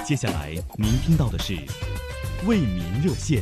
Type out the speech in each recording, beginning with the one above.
接下来您听到的是为民热线。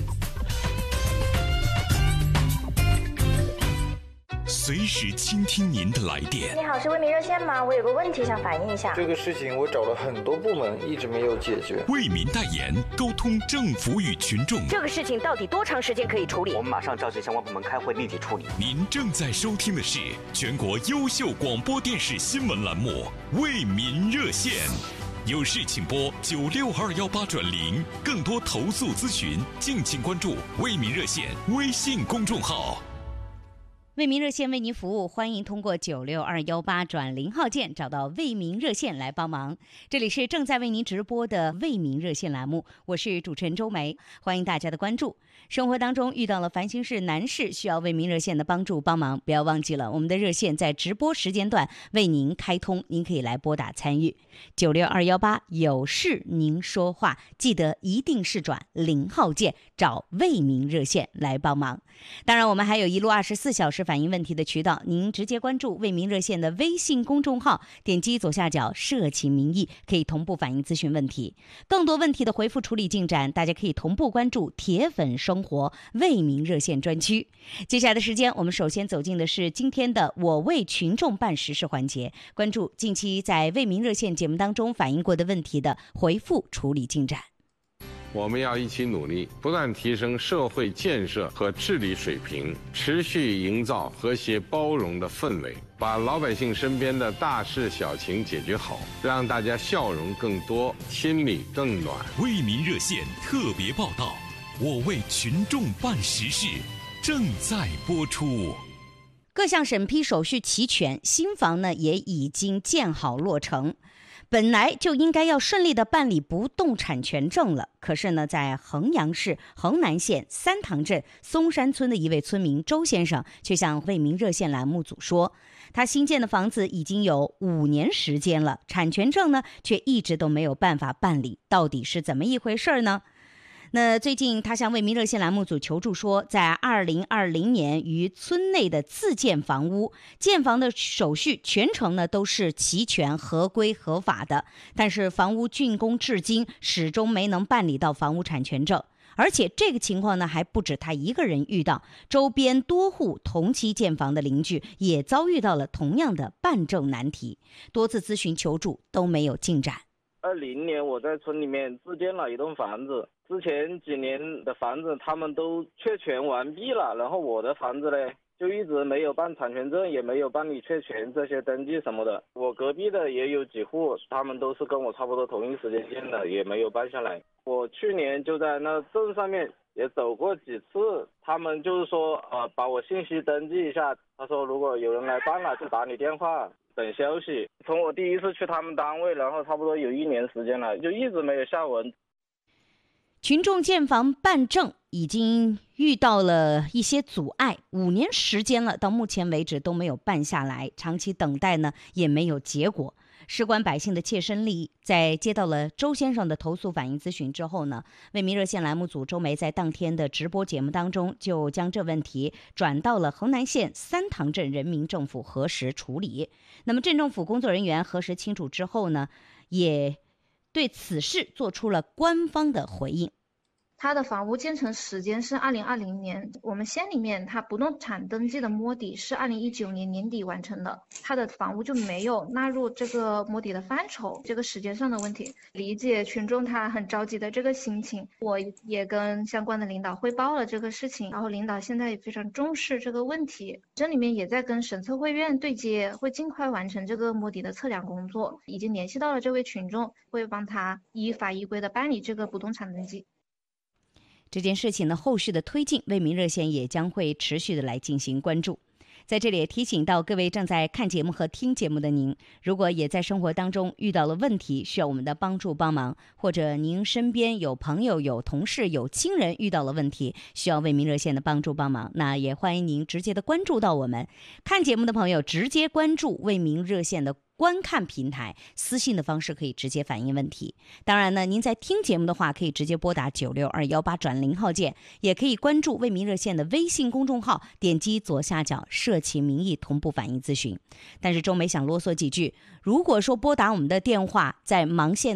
随时倾听您的来电。 你好，是为民热线吗？我有个问题想反映一下。 这个事情我找了很多部门，一直没有解决。 为民代言，沟通政府与群众。 这个事情到底多长时间可以处理？ 我们马上召集相关部门开会，立即处理。 您正在收听的是全国优秀广播电视新闻栏目《为民热线》，有事请拨96218转0，更多投诉咨询，敬请关注为民热线微信公众号。 为民热线为您服务，欢迎通过96218转0号键找到为民热线来帮忙。这里是正在为您直播的为民热线栏目，我是主持人周梅，欢迎大家的关注。生活当中遇到了烦心事难事，需要为民热线的帮助帮忙，不要忘记了我们的热线在直播时间段为您开通，您可以来拨打参与96218，有事您说话，记得一定是转0号键找为民热线来帮忙。当然我们还有一路24小时反映问题的渠道，您直接关注为民热线的微信公众号，点击左下角社情民意，可以同步反映咨询问题。更多问题的回复处理进展，大家可以同步关注铁粉生活为民热线专区。接下来的时间，我们首先走进的是今天的我为群众办实事环节，关注近期在为民热线节目当中反映过的问题的回复处理进展。 我们要一起努力，不断提升社会建设和治理水平，持续营造和谐包容的氛围，把老百姓身边的大事小情解决好，让大家笑容更多，心里更暖。 为民热线特别报道，我为群众办实事，正在播出。 各项审批手续齐全，新房呢也已经建好落成。本来就应该要顺利的办理不动产权证了，可是呢，在衡阳市衡南县三塘镇松山村的一位村民周先生却向为民热线栏目组说，他新建的房子已经有5年时间了，产权证呢却一直都没有办法办理，到底是怎么一回事呢？那最近他向为民热线栏目组求助说，在2020年于村内的自建房屋，建房的手续全程呢都是齐全、合规、合法的，但是房屋竣工至今始终没能办理到房屋产权证。而且这个情况呢还不止他一个人遇到，周边多户同期建房的邻居也遭遇到了同样的办证难题，多次咨询求助都没有进展。 20年我在村里面自建了一栋房子，之前几年的房子他们都确权完毕了，然后我的房子呢就一直没有办产权证，也没有办理确权这些登记什么的。我隔壁的也有几户，他们都是跟我差不多同一时间建的，也没有办下来。我去年就在那镇上面也走过几次，他们就是说把我信息登记一下，他说如果有人来办了就打你电话等消息。从我第一次去他们单位，然后差不多有1年时间了，就一直没有下文。 群众建房办证已经遇到了一些阻碍，5年时间了，到目前为止都没有办下来，长期等待呢也没有结果。事关百姓的切身利益，在接到了周先生的投诉反映咨询之后呢，为民热线栏目组周梅在当天的直播节目当中就将这问题转到了衡南县三塘镇人民政府核实处理。那么镇政府工作人员核实清楚之后呢，也对此事做出了官方的回应。 它的房屋建成时间是2020年，我们县里面它不动产登记的摸底是2019年年底完成的，它的房屋就没有纳入这个摸底的范畴，这个时间上的问题，理解群众他很着急的这个心情，我也跟相关的领导汇报了这个事情，然后领导现在也非常重视这个问题，这里面也在跟省测绘院对接，会尽快完成这个摸底的测量工作，已经联系到了这位群众，会帮他依法依规的办理这个不动产登记。 这件事情的后续的推进，为民热线也将会持续的来进行关注。在这里也提醒到各位正在看节目和听节目的您，如果也在生活当中遇到了问题，需要我们的帮助帮忙，或者您身边有朋友、有同事、有亲人遇到了问题，需要为民热线的帮助帮忙，那也欢迎您直接的关注到我们。看节目的朋友直接关注为民热线的观看平台，私信的方式可以直接反映问题。当然呢，您在听节目的话，可以直接拨打96218转0号键，也可以关注为民热线的微信公众号，点击左下角社情民意同步反映咨询。但是周梅想啰嗦几句，如果说拨打我们的电话在忙线的话，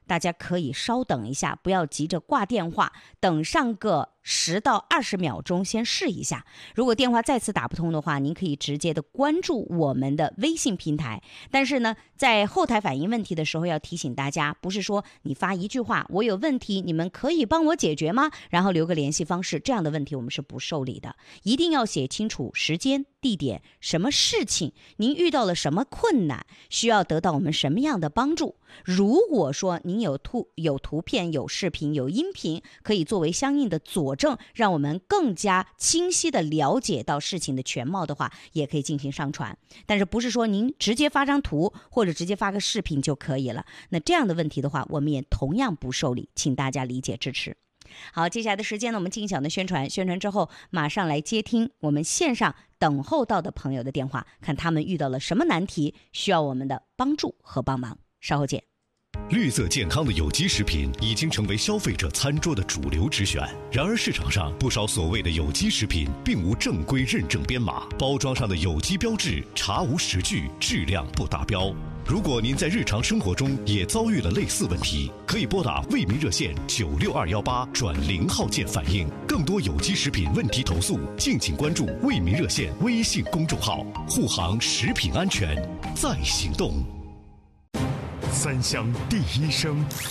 大家可以稍等一下，不要急着挂电话，等上个10到20秒钟先试一下。如果电话再次打不通的话，您可以直接的关注我们的微信平台。但是呢，在后台反映问题的时候要提醒大家，不是说你发一句话我有问题，你们可以帮我解决吗？然后留个联系方式，这样的问题我们是不受理的。一定要写清楚时间、地点、什么事情，您遇到了什么困难，需要得到我们什么样的帮助。如果说您有图片、有视频、有音频，可以作为相应的佐证，让我们更加清晰的了解到事情的全貌的话，也可以进行上传。但是不是说您直接发张图或者直接发个视频就可以了，那这样的问题的话，我们也同样不受理，请大家理解支持。好，接下来的时间呢，我们进行小的宣传之后，马上来接听我们线上等候到的朋友的电话，看他们遇到了什么难题，需要我们的帮助和帮忙。稍后见。 绿色健康的有机食品已经成为消费者餐桌的主流之选。然而市场上不少所谓的有机食品并无正规认证编码，包装上的有机标志查无实据，质量不达标。如果您在日常生活中也遭遇了类似问题，可以拨打为民热线96218转0号键反映。更多有机食品问题投诉，敬请关注为民热线微信公众号，护航食品安全在行动。 三湘第一声